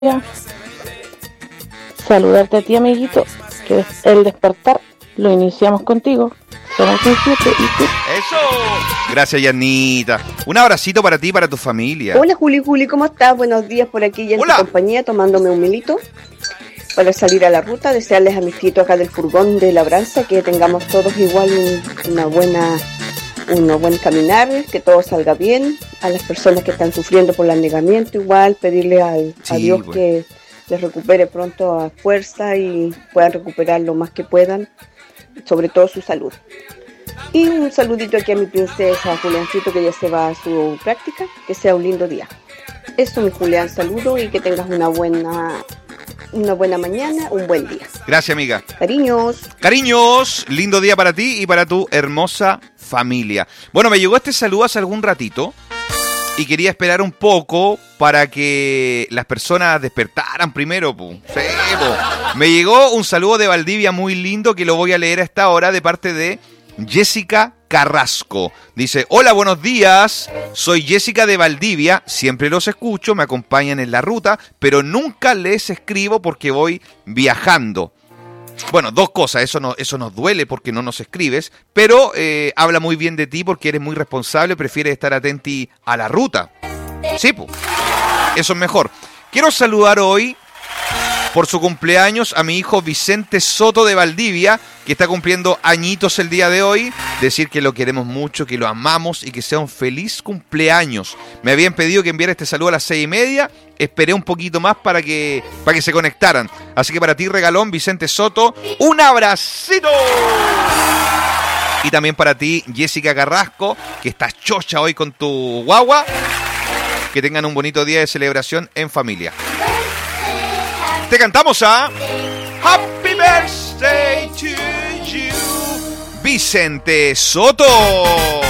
Saludarte a ti, amiguito, que el despertar lo iniciamos contigo. Somos un 7 y tú. ¡Eso! Gracias, Yanita. Un abracito para ti y para tu familia. Hola, Juli, ¿cómo estás? Buenos días por aquí y en Hola. tu compañía, tomándome un milito para salir a la ruta. Desearles a mis titos acá del furgón de labranza que tengamos todos igual un buen caminar, que todo salga bien. A las personas que están sufriendo por el anegamiento, igual pedirle a Dios que les recupere pronto a fuerza y puedan recuperar lo más que puedan, sobre todo su salud. Y un saludito aquí a mi princesa Juliancito, que ya se va a su práctica. Que sea un lindo día. Eso, mi Julián, saludo y que tengas una buena mañana, un buen día. Gracias, amiga. Cariños, lindo día para ti y para tu hermosa familia. Bueno, me llegó este saludo hace algún ratito y quería esperar un poco para que las personas despertaran primero. Sí, me llegó un saludo de Valdivia muy lindo que lo voy a leer a esta hora de parte de Jessica Carrasco. Dice: hola, buenos días, soy Jessica de Valdivia, siempre los escucho, me acompañan en la ruta, pero nunca les escribo porque voy viajando. Bueno, dos cosas, eso nos duele porque no nos escribes, pero habla muy bien de ti porque eres muy responsable, prefieres estar atenti a la ruta. Sí, pues, eso es mejor. Quiero saludar hoy por su cumpleaños a mi hijo Vicente Soto de Valdivia, que está cumpliendo añitos el día de hoy. Decir que lo queremos mucho, que lo amamos y que sea un feliz cumpleaños. Me habían pedido que enviara este saludo a las 6:30. Esperé un poquito más para que se conectaran. Así que para ti, regalón, Vicente Soto, un abracito. Y también para ti, Jessica Carrasco, que estás chocha hoy con tu guagua. Que tengan un bonito día de celebración en familia. Te cantamos a Happy Birthday to You, Vicente Soto.